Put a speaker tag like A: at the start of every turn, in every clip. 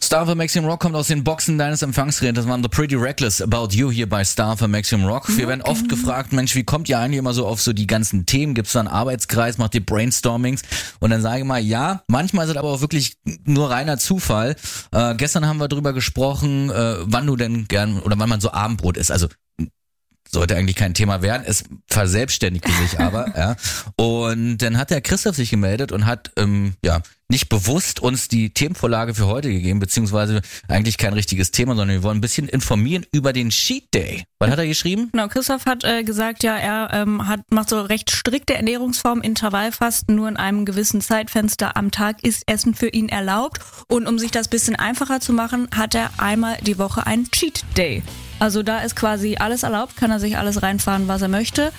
A: Star for Maximum Rock kommt aus den Boxen deines Empfangsgeräts. Das waren The Pretty Reckless About You hier bei Star for Maximum Rock. Wir werden oft gefragt, Mensch, wie kommt ihr eigentlich immer so auf so die ganzen Themen? Gibt's da einen Arbeitskreis, macht ihr Brainstormings? Und dann sage ich mal, ja, manchmal ist es aber auch wirklich nur reiner Zufall. Gestern haben wir drüber gesprochen, wann du denn gern oder wann man so Abendbrot isst. Also sollte eigentlich kein Thema werden, es verselbstständigte sich aber, ja. Und dann hat der Christoph sich gemeldet und hat, nicht bewusst uns die Themenvorlage für heute gegeben, beziehungsweise eigentlich kein richtiges Thema, sondern wir wollen ein bisschen informieren über den Cheat Day. Was hat er geschrieben?
B: Genau, Christoph hat gesagt, ja, er macht so recht strikte Ernährungsform, Intervallfasten, nur in einem gewissen Zeitfenster am Tag ist Essen für ihn erlaubt. Und um sich das bisschen einfacher zu machen, hat er einmal die Woche einen Cheat Day. Also da ist quasi alles erlaubt, kann er sich alles reinfahren, was er möchte.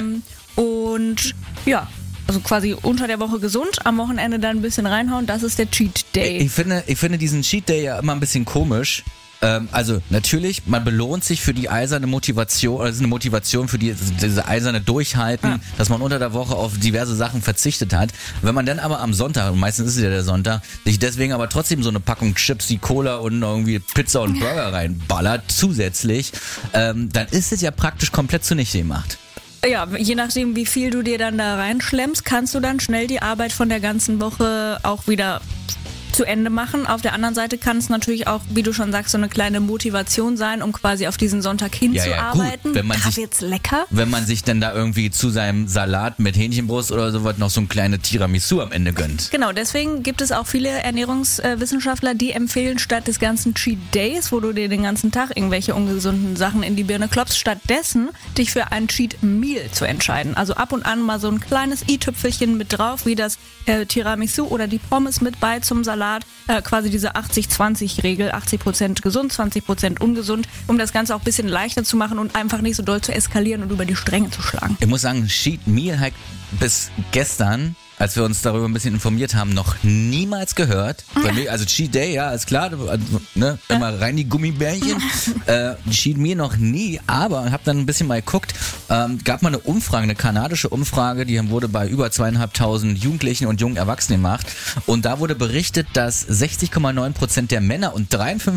B: Und ja, also quasi unter der Woche gesund, am Wochenende dann ein bisschen reinhauen, das ist der Cheat Day.
A: Ich finde diesen Cheat Day ja immer ein bisschen komisch. Also natürlich, man belohnt sich für die eiserne Motivation, oder es ist eine Motivation für diese eiserne Durchhalten, dass man unter der Woche auf diverse Sachen verzichtet hat. Wenn man dann aber am Sonntag, und meistens ist es ja der Sonntag, sich deswegen aber trotzdem so eine Packung Chips, die Cola und irgendwie Pizza und Burger reinballert zusätzlich, dann ist es ja praktisch komplett zunichte gemacht.
B: Ja, je nachdem, wie viel du dir dann da reinschlemmst, kannst du dann schnell die Arbeit von der ganzen Woche auch wieder zu Ende machen. Auf der anderen Seite kann es natürlich auch, wie du schon sagst, so eine kleine Motivation sein, um quasi auf diesen Sonntag hinzuarbeiten.
A: Gut.
B: Das wird's lecker.
A: Wenn man sich dann da irgendwie zu seinem Salat mit Hähnchenbrust oder sowas noch so ein kleine Tiramisu am Ende gönnt.
B: Genau, deswegen gibt es auch viele Ernährungswissenschaftler, die empfehlen, statt des ganzen Cheat Days, wo du dir den ganzen Tag irgendwelche ungesunden Sachen in die Birne klopfst, stattdessen dich für ein Cheat Meal zu entscheiden. Also ab und an mal so ein kleines i-Tüpfelchen mit drauf, wie das Tiramisu oder die Pommes mit bei zum Salat. Quasi diese 80-20-Regel, 80% gesund, 20% ungesund, um das Ganze auch ein bisschen leichter zu machen und einfach nicht so doll zu eskalieren und über die Stränge zu schlagen.
A: Ich muss sagen, Cheat Meal hat bis gestern, als wir uns darüber ein bisschen informiert haben, noch niemals gehört. Also Cheat Day, ja, ist klar, ne, immer rein die Gummibärchen. Cheat Meal noch nie, aber habe dann ein bisschen mal geguckt, gab mal eine Umfrage, eine kanadische Umfrage, die wurde bei über 2.500 Jugendlichen und jungen Erwachsenen gemacht und da wurde berichtet, dass 60,9% der Männer und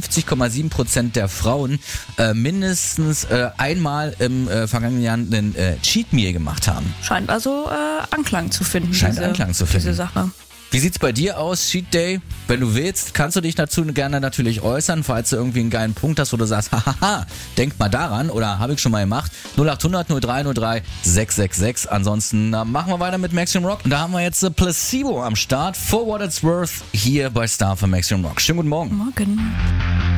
A: 53,7% der Frauen mindestens einmal im vergangenen Jahr einen Cheat Meal gemacht haben.
B: Scheint also Anklang zu finden. Diese Sache.
A: Wie sieht's bei dir aus, Cheat Day? Wenn du willst, kannst du dich dazu gerne natürlich äußern, falls du irgendwie einen geilen Punkt hast, wo du sagst, hahaha, denk mal daran oder habe ich schon mal gemacht. 0800 0303 666. Ansonsten machen wir weiter mit Maximum Rock. Und da haben wir jetzt Placebo am Start. For What It's Worth hier bei Star for Maximum Rock. Schönen guten Morgen.
B: Morgen.